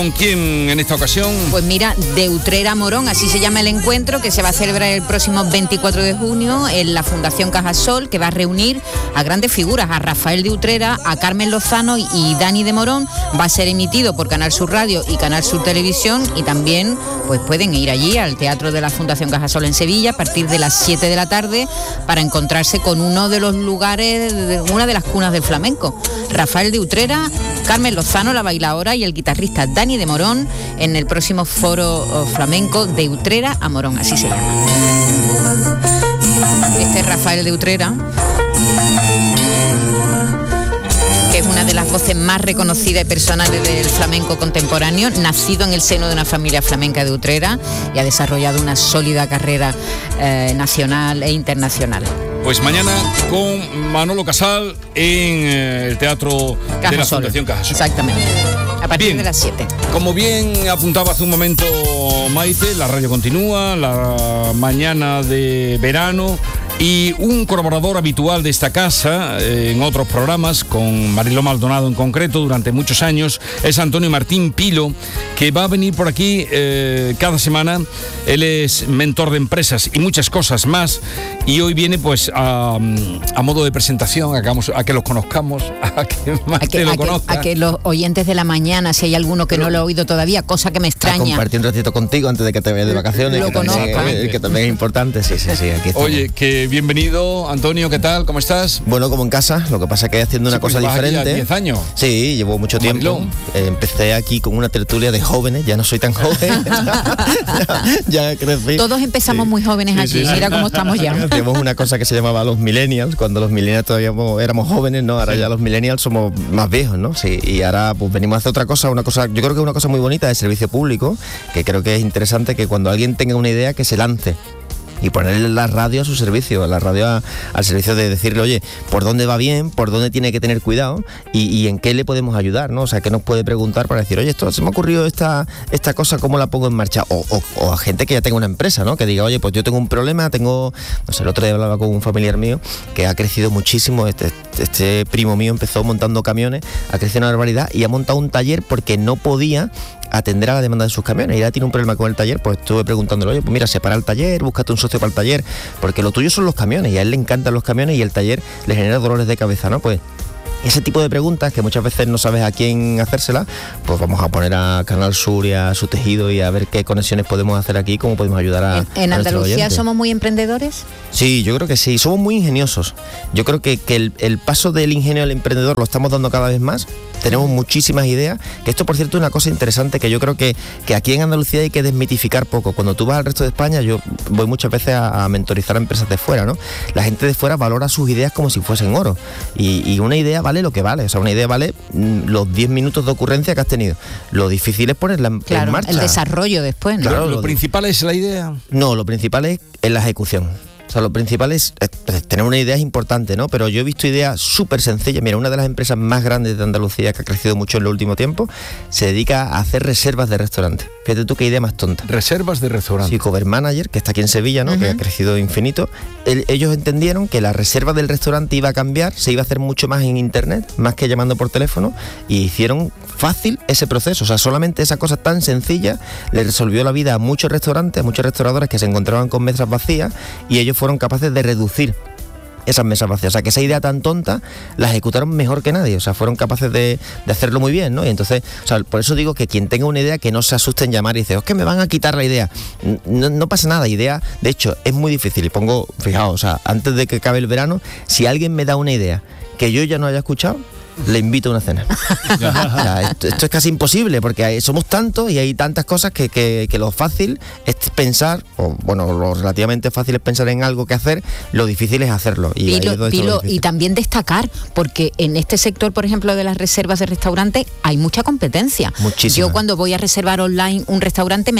¿Con quién en esta ocasión? Pues mira, de Utrera a Morón, así se llama el encuentro, que se va a celebrar el próximo 24 de junio en la Fundación Cajasol, que va a reunir a grandes figuras, a Rafael de Utrera, a Carmen Lozano y Dani de Morón. Va a ser emitido por Canal Sur Radio y Canal Sur Televisión, y también pues pueden ir allí al Teatro de la Fundación Cajasol en Sevilla a partir de las 7 de la tarde para encontrarse con uno de los lugares, una de las cunas del flamenco. Rafael de Utrera, Carmen Lozano, la bailaora, y el guitarrista Dani de Morón en el próximo foro flamenco de Utrera a Morón, así se llama. Este es Rafael de Utrera, que es una de las voces más reconocidas y personales del flamenco contemporáneo, nacido en el seno de una familia flamenca de Utrera y ha desarrollado una sólida carrera nacional e internacional. Pues mañana con Manolo Casal en el Teatro Cajasol, de la Fundación Cajasol. Exactamente, a partir de las 7. Como bien apuntaba hace un momento Maite, la radio continúa, la mañana de verano, y un colaborador habitual de esta casa en otros programas, con Mariló Maldonado en concreto durante muchos años, es Antonio Martín Pilo, que va a venir por aquí cada semana. Él es mentor de empresas y muchas cosas más, y hoy viene pues a modo de presentación, a que los conozcamos, a que Maite lo conozca. A que los oyentes de la mañana, si hay alguno que no lo ha oído todavía, cosa que me extraña. A compartir un ratito contigo antes de que te vayas de vacaciones, Lo que también es importante. Sí, aquí estamos. Oye, que bienvenido, Antonio, ¿qué tal? ¿Cómo estás? Bueno, como en casa, lo que pasa es que haciendo una cosa diferente. Aquí 10 años. Sí, llevo mucho tiempo. Empecé aquí con una tertulia de jóvenes, ya no soy tan joven. ya crecí. Todos empezamos muy jóvenes aquí, mira cómo estamos ya. Tenemos una cosa que se llamaba los millennials, cuando los millennials todavía éramos jóvenes, ¿no? Ahora ya los millennials somos más viejos, ¿no? Sí, y ahora pues venimos a hacer otra cosa, yo creo que una cosa muy bonita de servicio público, que creo que es interesante que cuando alguien tenga una idea que se lance y ponerle la radio a su servicio, la radio al servicio de decirle, oye, por dónde va bien, por dónde tiene que tener cuidado y en qué le podemos ayudar, ¿no? O sea, que nos puede preguntar para decir, oye, esto se me ha ocurrido esta cosa, ¿cómo la pongo en marcha? O a gente que ya tenga una empresa, ¿no? Que diga, oye, pues yo tengo un problema, no sé, el otro día hablaba con un familiar mío que ha crecido muchísimo, este primo mío empezó montando camiones, ha crecido una barbaridad y ha montado un taller porque no podía atender a la demanda de sus camiones, y ahora tiene un problema con el taller. Pues estuve preguntándole, oye, pues mira, separa el taller, búscate un socio para el taller, porque lo tuyo son los camiones y a él le encantan los camiones y el taller le genera dolores de cabeza, ¿no? Pues ese tipo de preguntas que muchas veces no sabes a quién hacérselas, pues vamos a poner a Canal Sur y a su tejido y a ver qué conexiones podemos hacer aquí, cómo podemos ayudar a ¿En Andalucía somos muy emprendedores? Sí, yo creo que sí, somos muy ingeniosos. Yo creo que el paso del ingenio al emprendedor lo estamos dando cada vez más. Tenemos muchísimas ideas, que esto por cierto es una cosa interesante que yo creo que aquí en Andalucía hay que desmitificar poco. Cuando tú vas al resto de España, yo voy muchas veces a mentorizar a empresas de fuera, ¿no? La gente de fuera valora sus ideas como si fuesen oro, y una idea vale lo que vale, o sea, una idea vale los 10 minutos de ocurrencia que has tenido. Lo difícil es ponerla en marcha. El desarrollo después, ¿no? Claro, ¿lo principal es la idea? No, lo principal es la ejecución. O sea, lo principal es tener una idea, es importante, ¿no? Pero yo he visto ideas súper sencillas. Mira, una de las empresas más grandes de Andalucía, que ha crecido mucho en el último tiempo, se dedica a hacer reservas de restaurantes. Fíjate tú qué idea más tonta. Reservas de restaurantes. Sí, Cover Manager, que está aquí en Sevilla, ¿no? Que ha crecido infinito. Ellos entendieron que la reserva del restaurante iba a cambiar, se iba a hacer mucho más en internet, más que llamando por teléfono, y hicieron fácil ese proceso. O sea, solamente esa cosa tan sencilla le resolvió la vida a muchos restaurantes, a muchos restauradores que se encontraban con mesas vacías, y ellos fueron capaces de reducir esas mesas vacías. O sea, que esa idea tan tonta la ejecutaron mejor que nadie. O sea, fueron capaces de hacerlo muy bien, ¿no? Y entonces, o sea, por eso digo que quien tenga una idea, que no se asuste en llamar y dice, es que me van a quitar la idea. No pasa nada, idea, de hecho, es muy difícil. Y fijaos, o sea, antes de que acabe el verano, si alguien me da una idea que yo ya no haya escuchado, le invito a una cena. O sea, esto es casi imposible, porque somos tantos y hay tantas cosas que lo fácil es pensar, o bueno, lo relativamente fácil es pensar en algo que hacer, lo difícil es hacerlo. Y también destacar, porque en este sector, por ejemplo, de las reservas de restaurantes, hay mucha competencia. Muchísima. Yo cuando voy a reservar online un restaurante,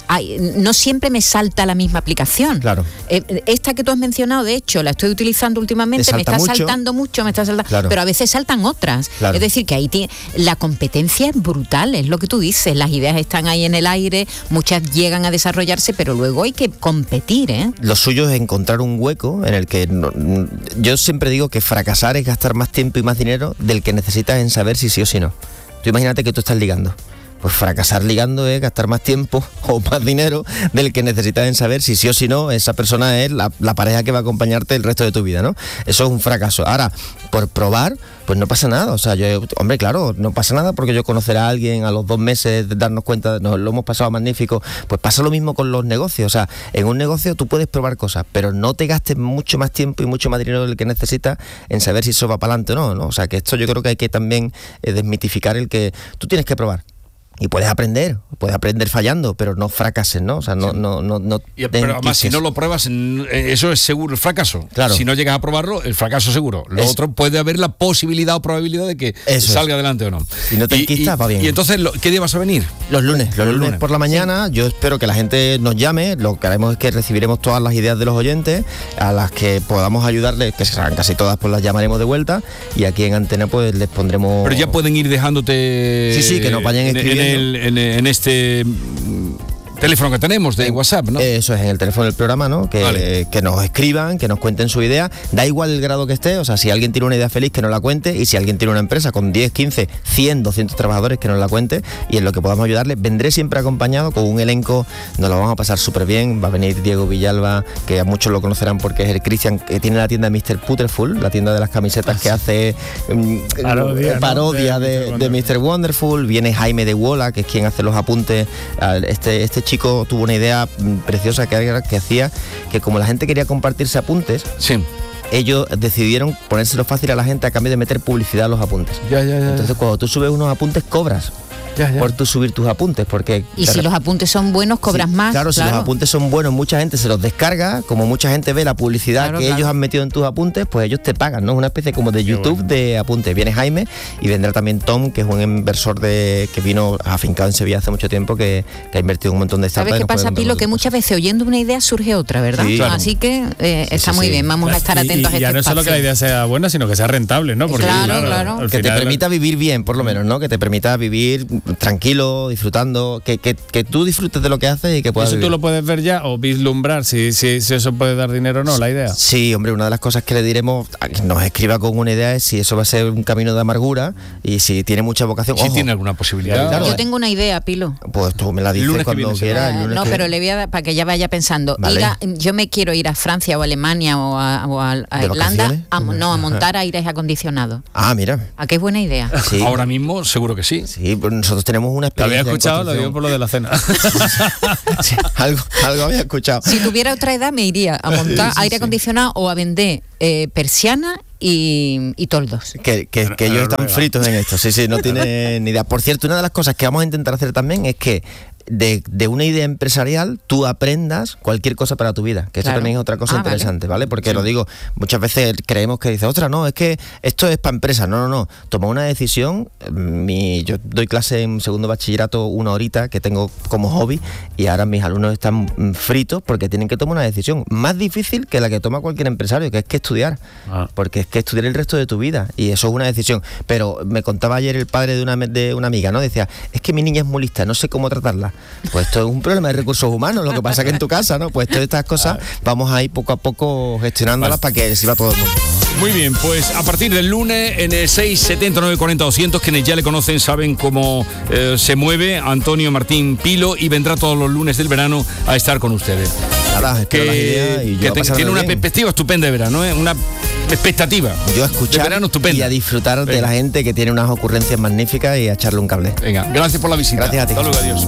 no siempre me salta la misma aplicación. Claro. Esta que tú has mencionado, de hecho, la estoy utilizando últimamente, me está saltando mucho, claro. Pero a veces saltan otras. Claro. Es decir, que ahí la competencia es brutal, es lo que tú dices, las ideas están ahí en el aire, muchas llegan a desarrollarse, pero luego hay que competir, ¿eh? Lo suyo es encontrar un hueco en el que yo siempre digo que fracasar es gastar más tiempo y más dinero del que necesitas en saber si sí o si no. Tú imagínate que tú estás ligando. pues fracasar ligando es gastar más tiempo o más dinero del que necesitas en saber si sí o si no esa persona es la pareja que va a acompañarte el resto de tu vida, ¿no? Eso es un fracaso. Ahora, por probar, pues no pasa nada. O sea, hombre, claro, no pasa nada porque yo conocer a alguien a los 2 meses de darnos cuenta, nos lo hemos pasado magnífico. Pues pasa lo mismo con los negocios. O sea, en un negocio tú puedes probar cosas, pero no te gastes mucho más tiempo y mucho más dinero del que necesitas en saber si eso va para adelante o no, ¿no? O sea, que esto yo creo que hay que también desmitificar el que tú tienes que probar. Y puedes aprender fallando, pero no fracases, ¿no? O sea, no pero además, si no lo pruebas, eso es seguro el fracaso. Claro. Si no llegas a probarlo, el fracaso seguro. Lo otro puede haber la posibilidad o probabilidad de que salga adelante o no. Si no te enquistas, va bien. Y entonces, ¿qué día vas a venir? Los lunes por la mañana. Yo espero que la gente nos llame. Lo que haremos es que recibiremos todas las ideas de los oyentes, a las que podamos ayudarles, que serán casi todas, pues las llamaremos de vuelta, y aquí en Antena pues les pondremos... Pero ya pueden ir dejándote... Sí, que nos vayan escribiendo. En este teléfono que tenemos de WhatsApp, ¿no? Eso es, en el teléfono del programa, ¿no? Que nos escriban, que nos cuenten su idea. Da igual el grado que esté, o sea, si alguien tiene una idea feliz, que nos la cuente, y si alguien tiene una empresa con 10, 15, 100, 200 trabajadores, que nos la cuente, y en lo que podamos ayudarle. Vendré siempre acompañado con un elenco, nos lo vamos a pasar súper bien. Va a venir Diego Villalba, que a muchos lo conocerán porque es el Cristian, que tiene la tienda Mr. Putterful, la tienda de las camisetas que hace parodia de Mr. Wonderful. Viene Jaime de Wola, que es quien hace los apuntes. Este chico tuvo una idea preciosa que hacía que, como la gente quería compartirse apuntes, ellos decidieron ponérselo fácil a la gente a cambio de meter publicidad a los apuntes. Entonces, cuando tú subes unos apuntes, cobras por tú subir tus apuntes, porque... Y si los apuntes son buenos, cobras más. Claro, si los apuntes son buenos, mucha gente se los descarga, como mucha gente ve la publicidad ellos han metido en tus apuntes, pues ellos te pagan, ¿no? Es una especie como de YouTube de apuntes. Viene Jaime y vendrá también Tom, que es un inversor que vino afincado en Sevilla hace mucho tiempo, que ha invertido un montón de startups. ¿Sabes qué pasa, Pilo? Que muchas veces oyendo una idea surge otra, ¿verdad? Sí, claro. Así que está muy bien, vamos a estar atentos a este ya no es solo que la idea sea buena, sino que sea rentable, ¿no? Porque, claro. Que te permita vivir bien, por lo menos, ¿no? Que te permita vivir tranquilo, disfrutando, que tú disfrutes de lo que haces y que puedas ¿Eso vivir. tú lo puedes ver ya o vislumbrar si eso puede dar dinero o no, la idea? Sí, hombre, una de las cosas que le diremos a quien nos escriba con una idea es si eso va a ser un camino de amargura y si tiene mucha vocación. Si tiene alguna posibilidad. Claro, yo tengo una idea, Pilo. Pues tú me la dices cuando quieras. No, pero le voy a dar para que ya vaya pensando. Vale. Yo me quiero ir a Francia o a Alemania o a Irlanda a montar aires acondicionados. Ah, mira. ¿A qué buena idea? Sí. Ahora mismo seguro que sí. Sí, pues nosotros tenemos una Lo experiencia. había escuchado, lo digo por lo de la cena. Sí, algo había escuchado. Si tuviera otra edad me iría a montar aire acondicionado o a vender persianas y toldos. Que ellos están fritos en esto. Sí, no tienen ni idea. Por cierto, una de las cosas que vamos a intentar hacer también es que de una idea empresarial tú aprendas cualquier cosa para tu vida, que esto también es otra cosa interesante, ¿vale? Porque lo digo, muchas veces creemos que dice, ostras, no, es que esto es para empresas. No, toma una decisión. Yo doy clase en segundo bachillerato 1 horita que tengo como hobby, y ahora mis alumnos están fritos porque tienen que tomar una decisión más difícil que la que toma cualquier empresario, que es que estudiar, porque es que estudiar el resto de tu vida, y eso es una decisión. Pero me contaba ayer el padre de una amiga, ¿no? Decía, es que mi niña es muy lista, no sé cómo tratarla. Pues esto es un problema de recursos humanos, lo que pasa que en tu casa, ¿no? Pues todas estas cosas vamos a ir poco a poco gestionándolas para que sirva a todo el mundo. Muy bien, pues a partir del lunes en el 679 40 200, quienes ya le conocen saben cómo se mueve Antonio Martín Pilo, y vendrá todos los lunes del verano a estar con ustedes. Nada, espero las ideas y yo tiene una perspectiva estupenda de verano, una expectativa. Yo a escuchar y a disfrutar de la gente que tiene unas ocurrencias magníficas y a echarle un cable. Venga, gracias por la visita. Gracias a ti. Hasta luego, adiós.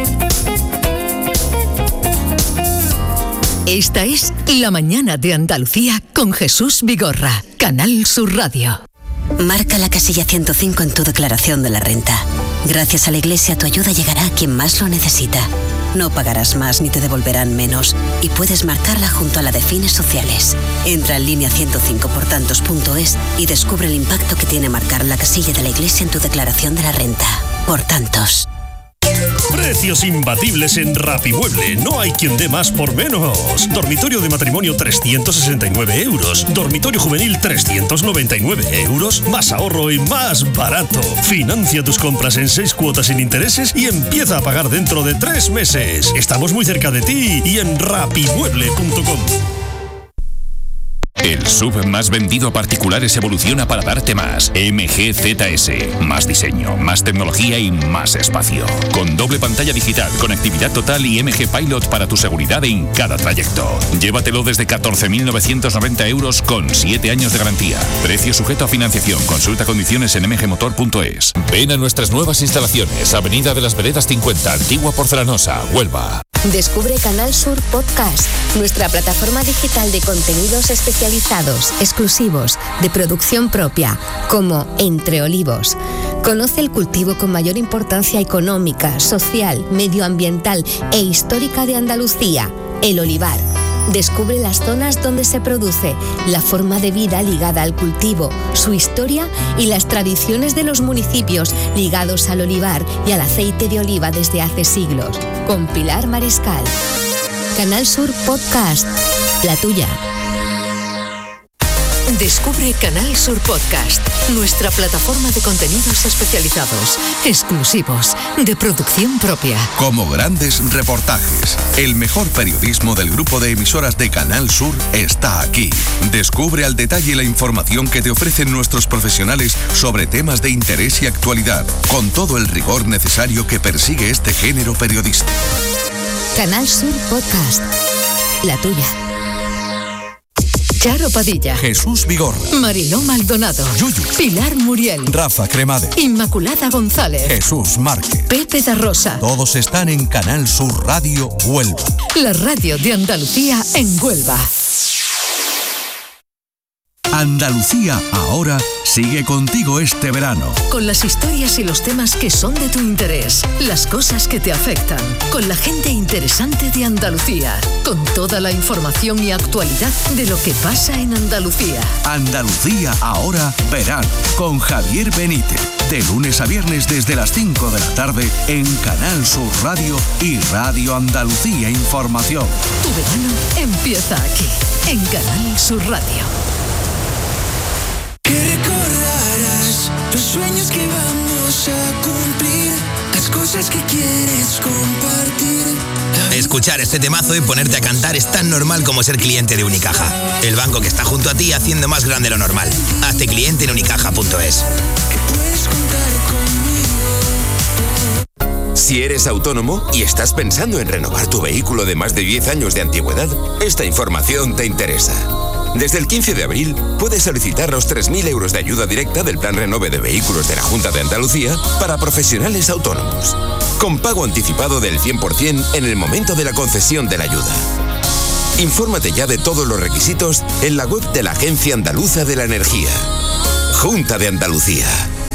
Esta es La Mañana de Andalucía con Jesús Vigorra, Canal Sur Radio. Marca la casilla 105 en tu declaración de la renta. Gracias a la Iglesia, tu ayuda llegará a quien más lo necesita. No pagarás más ni te devolverán menos, y puedes marcarla junto a la de fines sociales. Entra en línea 105portantos.es y descubre el impacto que tiene marcar la casilla de la Iglesia en tu declaración de la renta. Por tantos. Precios imbatibles en Rapimueble. No hay quien dé más por menos. Dormitorio de matrimonio 369 euros. Dormitorio juvenil 399 euros. Más ahorro y más barato. Financia tus compras en 6 cuotas sin intereses y empieza a pagar dentro de 3 meses. Estamos muy cerca de ti y en rapimueble.com. El SUV más vendido a particulares evoluciona para darte más. MG ZS. Más diseño, más tecnología y más espacio. Con doble pantalla digital, conectividad total y MG Pilot para tu seguridad en cada trayecto. Llévatelo desde 14.990 euros con 7 años de garantía. Precio sujeto a financiación. Consulta condiciones en mgmotor.es. Ven a nuestras nuevas instalaciones. Avenida de las Veredas 50, Antigua Porcelanosa, Huelva. Descubre Canal Sur Podcast, nuestra plataforma digital de contenidos especializados, exclusivos, de producción propia, como Entre Olivos. Conoce el cultivo con mayor importancia económica, social, medioambiental e histórica de Andalucía, el olivar. Descubre las zonas donde se produce, la forma de vida ligada al cultivo, su historia y las tradiciones de los municipios ligados al olivar y al aceite de oliva desde hace siglos. Con Pilar Mariscal. Canal Sur Podcast, la tuya. Descubre Canal Sur Podcast, nuestra plataforma de contenidos especializados, exclusivos, de producción propia. Como grandes reportajes, el mejor periodismo del grupo de emisoras de Canal Sur está aquí. Descubre al detalle la información que te ofrecen nuestros profesionales sobre temas de interés y actualidad, con todo el rigor necesario que persigue este género periodístico. Canal Sur Podcast, la tuya. Charo Padilla, Jesús Vigorra, Mariló Maldonado, Yuyu, Pilar Muriel, Rafa Cremades, Inmaculada González, Jesús Márquez, Pepe da Rosa. Todos están en Canal Sur Radio Huelva. La radio de Andalucía en Huelva. Andalucía ahora sigue contigo este verano. Con las historias y los temas que son de tu interés, las cosas que te afectan, con la gente interesante de Andalucía, con toda la información y actualidad de lo que pasa en Andalucía. Andalucía ahora verano, con Javier Benítez, de lunes a viernes desde las 5 de la tarde en Canal Sur Radio y Radio Andalucía Información. Tu verano empieza aquí, en Canal Sur Radio. Que recordarás los sueños que vamos a cumplir, las cosas que quieres compartir. Escuchar este temazo y ponerte a cantar es tan normal como ser cliente de Unicaja, el banco que está junto a ti haciendo más grande lo normal. Hazte cliente en unicaja.es. Que puedes contar conmigo. Si eres autónomo y estás pensando en renovar tu vehículo de más de 10 años de antigüedad, esta información te interesa. Desde el 15 de abril puedes solicitar los 3.000 euros de ayuda directa del Plan Renove de Vehículos de la Junta de Andalucía para profesionales autónomos, con pago anticipado del 100% en el momento de la concesión de la ayuda. Infórmate ya de todos los requisitos en la web de la Agencia Andaluza de la Energía. Junta de Andalucía.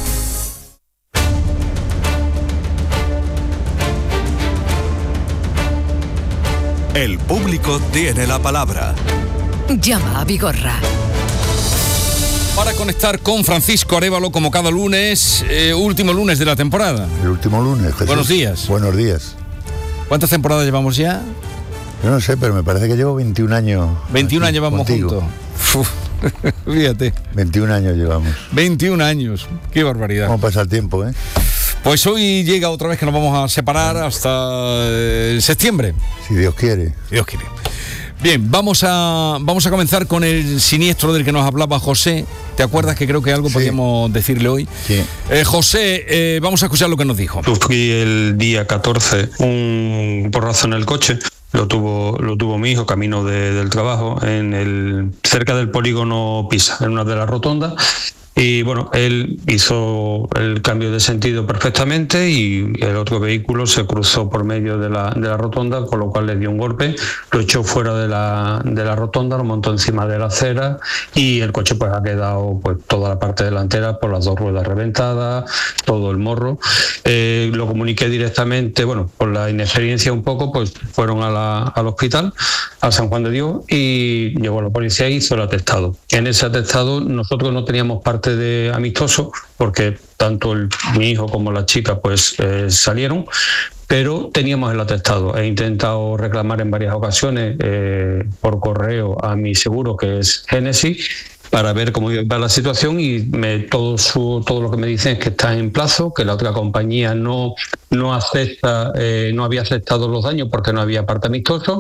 El público tiene la palabra. Llama a Vigorra. Para conectar con Francisco Arévalo como cada lunes, último lunes de la temporada. El último lunes, Jesús. Buenos días. Buenos días. ¿Cuántas temporadas llevamos ya? Yo no sé, pero me parece que llevo 21 años. 21 años llevamos juntos. Fíjate. 21 años llevamos. 21 años. Qué barbaridad. ¿Cómo pasa el tiempo, eh? Pues hoy llega otra vez que nos vamos a separar hasta septiembre. Si Dios quiere. Si Dios quiere. Bien, vamos a comenzar con el siniestro del que nos hablaba José. ¿Te acuerdas que creo que algo podíamos decirle hoy? Sí. José, vamos a escuchar lo que nos dijo. Sufrí el día 14 un porrazo en el coche. Lo tuvo mi hijo camino del trabajo cerca del polígono Pisa, en una de las rotondas. Y bueno, él hizo el cambio de sentido perfectamente y el otro vehículo se cruzó por medio de la rotonda, con lo cual le dio un golpe, lo echó fuera de la rotonda, lo montó encima de la acera y el coche pues ha quedado pues toda la parte delantera por las dos ruedas reventadas, todo el morro. Lo comuniqué directamente, bueno, por la inexperiencia un poco, pues fueron al hospital, a San Juan de Dios, y llegó la policía y hizo el atestado. En ese atestado nosotros no teníamos parte de amistoso porque tanto mi hijo como la chica pues salieron, pero teníamos el atestado. He intentado reclamar en varias ocasiones por correo a mi seguro, que es Génesis, para ver cómo va la situación, y todo lo que me dicen es que está en plazo, que la otra compañía no había aceptado los daños porque no había parte amistoso.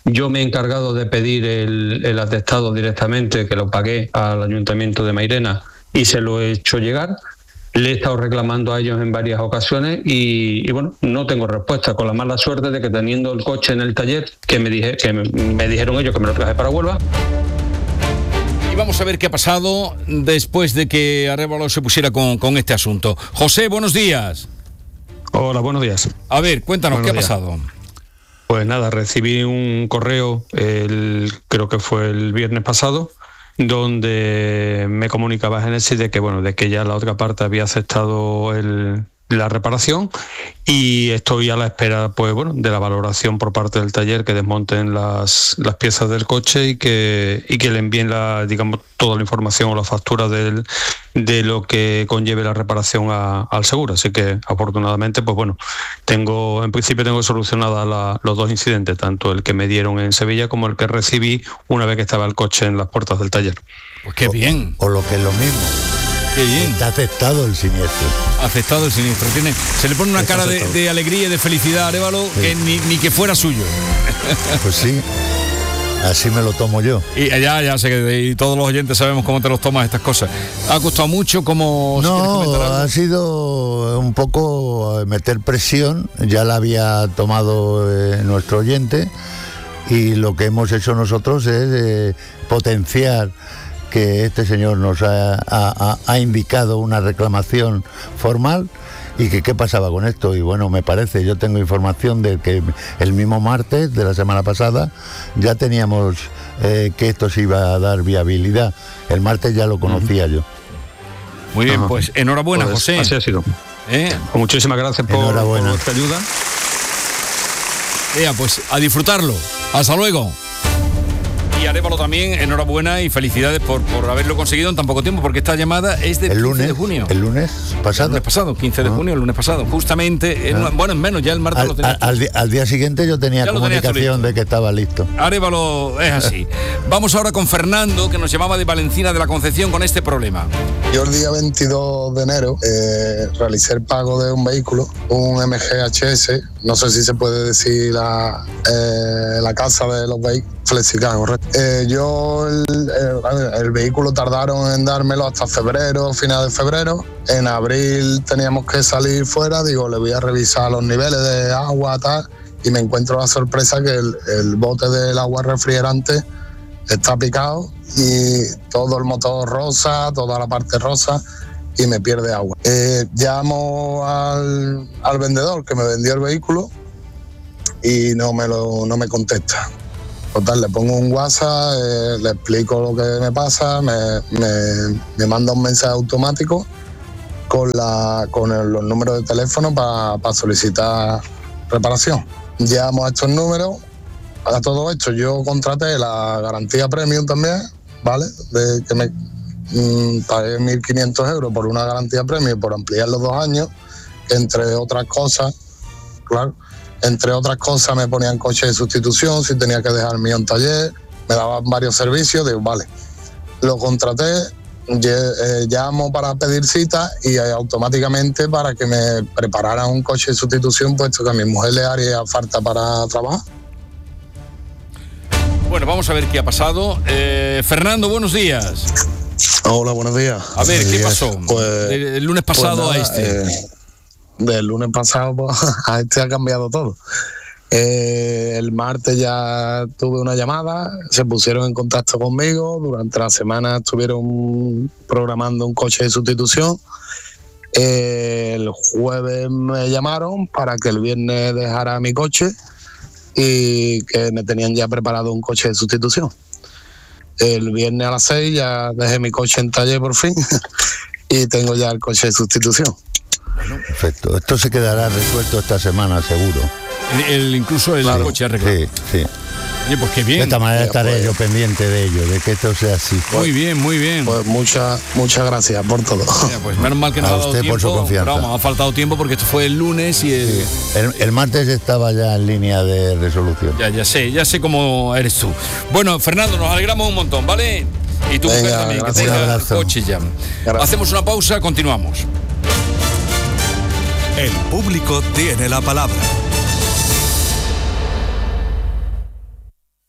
Yo me he encargado de pedir el atestado directamente, que lo pagué al Ayuntamiento de Mairena y se lo he hecho llegar. Le he estado reclamando a ellos en varias ocasiones y bueno, no tengo respuesta, con la mala suerte de que teniendo el coche en el taller, que me dijeron ellos que me lo traje para Huelva. Y vamos a ver qué ha pasado después de que Arévalo se pusiera con este asunto. José, buenos días. Hola, buenos días. A ver, cuéntanos, ¿qué ha pasado? Pues nada, recibí un correo, creo que fue el viernes pasado, donde me comunicaba Génesis de que ya la otra parte había aceptado la reparación y estoy a la espera de la valoración por parte del taller, que desmonten las piezas del coche y que le envíen toda la información o la factura de lo que conlleve la reparación al seguro. Así que afortunadamente en principio tengo solucionada los dos incidentes, tanto el que me dieron en Sevilla como el que recibí una vez que estaba el coche en las puertas del taller. Pues qué bien. O lo que es lo mismo. Qué bien. Está aceptado el siniestro. Aceptado el siniestro. Se le pone una cara de alegría y de felicidad a Arévalo, sí, que ni que fuera suyo. Pues sí, así me lo tomo yo. Y ya sé que y todos los oyentes sabemos cómo te los tomas estas cosas. ¿Ha costado mucho? No, ha sido un poco meter presión. Ya la había tomado nuestro oyente y lo que hemos hecho nosotros es potenciar que este señor nos ha indicado una reclamación formal y que qué pasaba con esto. Y bueno, me parece, yo tengo información de que el mismo martes de la semana pasada ya teníamos que esto se iba a dar viabilidad. El martes ya lo conocía yo. Muy bien, pues enhorabuena, José. Así ha sido. Muchísimas gracias por vuestra ayuda. Pues a disfrutarlo. Hasta luego. Y Arévalo también, enhorabuena y felicidades por haberlo conseguido en tan poco tiempo, porque esta llamada es del 15 de junio. El lunes pasado. El lunes pasado, 15 de junio, el lunes pasado. Justamente, en menos, ya el martes lo tenía. Al día siguiente yo tenía comunicación de que estaba listo. Arévalo es así. Vamos ahora con Fernando, que nos llamaba de Valencina de la Concepción con este problema. Yo el día 22 de enero realicé el pago de un vehículo, un MG HS, no sé si se puede decir la casa de los vehículos, Flexicar, correcto. El vehículo tardaron en dármelo hasta febrero, final de febrero. En abril teníamos que salir fuera, digo, le voy a revisar los niveles de agua, tal, y me encuentro la sorpresa que el bote del agua refrigerante está picado y todo el motor rosa, toda la parte rosa, y me pierde agua. Llamo al vendedor que me vendió el vehículo y no me contesta. Total, le pongo un WhatsApp, le explico lo que me pasa, me manda un mensaje automático con los números de teléfono para solicitar reparación. Llamo a estos números. Para todo esto yo contraté la garantía premium también, ¿vale? De que me pagué 1.500 euros por una garantía premium por ampliar los 2 años, entre otras cosas, claro. Entre otras cosas me ponían coche de sustitución, si tenía que dejar el mío en taller, me daban varios servicios, digo, vale. Lo contraté, llamo para pedir cita y automáticamente para que me prepararan un coche de sustitución, puesto que a mi mujer le haría falta para trabajar. Bueno, vamos a ver qué ha pasado. Fernando, buenos días. Hola, buenos días. A ver, ¿qué pasó? Pues, el lunes pasado a del lunes pasado a este ha cambiado todo. El martes ya tuve una llamada, se pusieron en contacto conmigo, durante la semana estuvieron programando un coche de sustitución. El jueves me llamaron para que el viernes dejara mi coche y que me tenían ya preparado un coche de sustitución. El viernes a las 6 ya dejé mi coche en taller por fin y tengo ya el coche de sustitución. Bueno, perfecto. Esto se quedará resuelto esta semana, seguro. Incluso el coche arreglado. Sí. Oye, pues qué bien. De esta manera estaré yo pendiente de ello, de que esto sea así. Muy bien, muy bien. Pues muchas gracias por todo. Pues menos mal que nos ha dado tiempo. Por su confianza. Pero vamos, ha faltado tiempo porque esto fue el lunes y el martes estaba ya en línea de resolución. Ya sé cómo eres tú. Bueno, Fernando, nos alegramos un montón, ¿vale? Y tú también, que tengas el coche ya. Gracias. Hacemos una pausa, continuamos. El público tiene la palabra.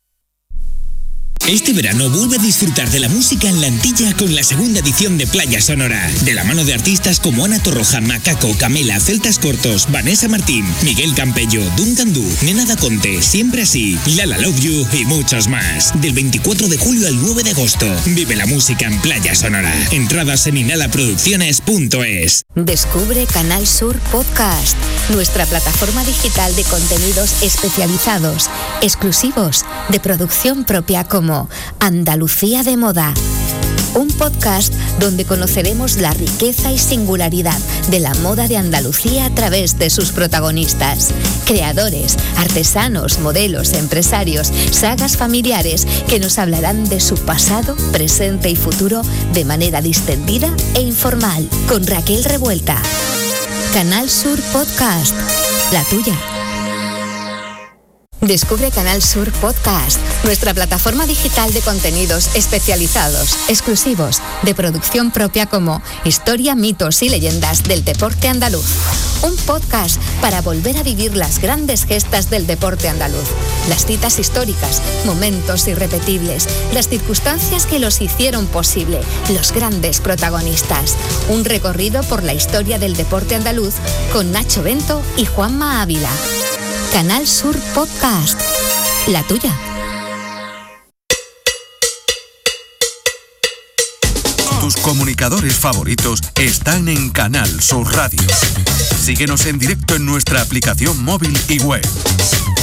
Este verano vuelve a disfrutar de la música en la Antilla con la segunda edición de Playa Sonora, de la mano de artistas como Ana Torroja, Macaco, Camela, Celtas Cortos, Vanessa Martín, Miguel Campello, Duncan Du, Nena da Conte, Siempre Así, Lala Love You y muchos más. Del 24 de julio al 9 de agosto, vive la música en Playa Sonora. Entradas en inhalaproducciones.es. Descubre Canal Sur Podcast, nuestra plataforma digital de contenidos especializados, exclusivos, de producción propia como Andalucía de Moda. Un podcast donde conoceremos la riqueza y singularidad de la moda de Andalucía a través de sus protagonistas, creadores, artesanos, modelos, empresarios, sagas familiares que nos hablarán de su pasado, presente y futuro de manera distendida e informal, con Raquel Revuelta. Canal Sur Podcast, la tuya. Descubre Canal Sur Podcast, nuestra plataforma digital de contenidos especializados, exclusivos, de producción propia como Historia, mitos y leyendas del deporte andaluz. Un podcast para volver a vivir las grandes gestas del deporte andaluz, las citas históricas, momentos irrepetibles, las circunstancias que los hicieron posible, los grandes protagonistas. Un recorrido por la historia del deporte andaluz con Nacho Bento y Juanma Ávila. Canal Sur Podcast, la tuya. Tus comunicadores favoritos están en Canal Sur Radio. Síguenos en directo en nuestra aplicación móvil y web.